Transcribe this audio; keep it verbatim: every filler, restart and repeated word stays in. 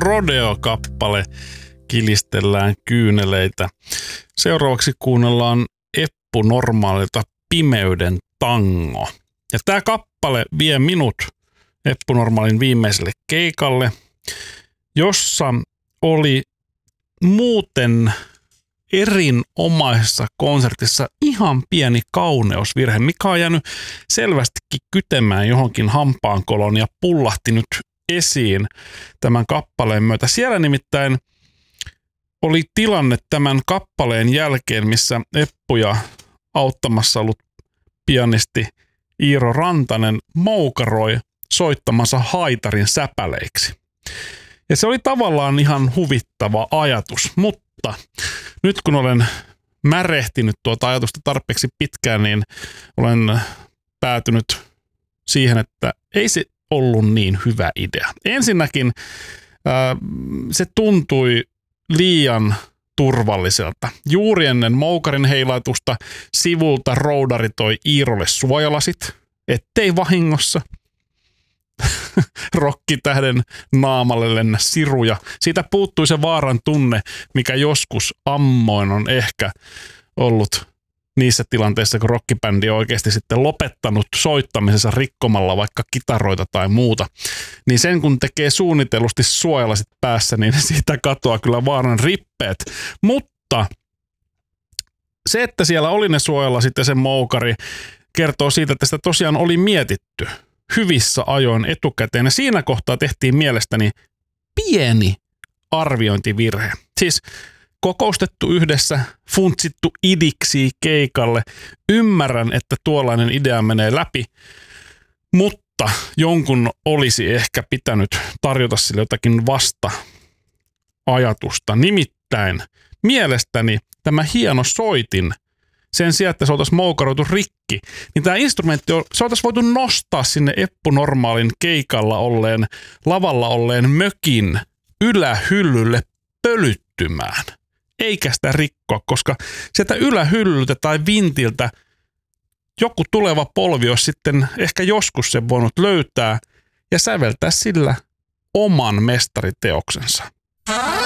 Rodeo-kappale, Kilistellään kyyneleitä. Seuraavaksi kuunnellaan Eppu Normaalilta Pimeyden tango. Ja tämä kappale vie minut Eppu Normaalin viimeiselle keikalle, jossa oli muuten erinomaisessa konsertissa ihan pieni kauneusvirhe, mikä on jäänyt selvästikin kytemään johonkin hampaankoloon ja pullahti nyt esiin tämän kappaleen myötä. Siellä nimittäin oli tilanne tämän kappaleen jälkeen, missä Eppuja auttamassa ollut pianisti Iiro Rantanen moukaroi soittamansa haitarin säpäleiksi. Ja se oli tavallaan ihan huvittava ajatus, mutta nyt kun olen märehtinyt tuota ajatusta tarpeeksi pitkään, niin olen päätynyt siihen, että ei se ollut niin hyvä idea. Ensinnäkin ää, se tuntui liian turvalliselta. Juuri ennen moukarin heilatusta sivulta roudari toi Iirolle suojalasit, ettei vahingossa rokkitähden naamalle lennä siruja. Siitä puuttui se vaaran tunne, mikä joskus ammoin on ehkä ollut niissä tilanteissa, kun rockibändi on oikeasti sitten lopettanut soittamisensa rikkomalla vaikka kitaroita tai muuta. Niin sen kun tekee suunnitellusti suojalasit päässä, niin siitä katoaa kyllä vaaran rippeet. Mutta se, että siellä oli ne suojalasit ja se moukari, kertoo siitä, että sitä tosiaan oli mietitty hyvissä ajoin etukäteen. Ja siinä kohtaa tehtiin mielestäni pieni arviointivirhe. Siis kokoustettu yhdessä, funtsittu idiksi keikalle. Ymmärrän, että tuollainen idea menee läpi, mutta jonkun olisi ehkä pitänyt tarjota sille jotakin vasta-ajatusta. Nimittäin mielestäni tämä hieno soitin, sen sijaan, että se oltaisiin moukaroitu rikki, niin tämä instrumentti, se oltaisiin voitu nostaa sinne Eppu Normaalin keikalla olleen, lavalla olleen mökin ylähyllylle pölyttymään. Eikä sitä rikkoa, koska sieltä ylähyllyltä tai vintiltä joku tuleva polvi olisi sitten ehkä joskus sen voinut löytää ja säveltää sillä oman mestariteoksensa.